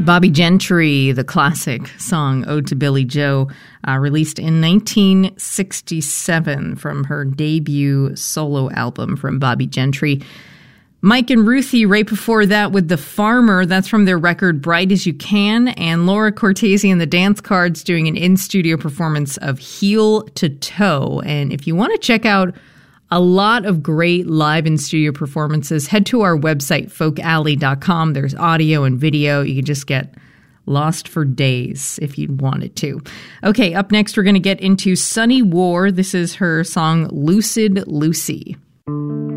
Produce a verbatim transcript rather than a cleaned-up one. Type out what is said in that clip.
Bobbie Gentry, the classic song Ode to Billie Joe, uh, released in nineteen sixty-seven from her debut solo album from Bobbie Gentry. Mike and Ruthie right before that with The Farmer, that's from their record Bright As You Can, and Laura Cortese and the Dance Cards doing an in-studio performance of Heel to Toe. And if you want to check out a lot of great live in studio performances, head to our website, folk alley dot com. There's audio and video. You can just get lost for days if you wanted to. Okay, up next, we're going to get into Sunny War. This is her song Lucid Lucy.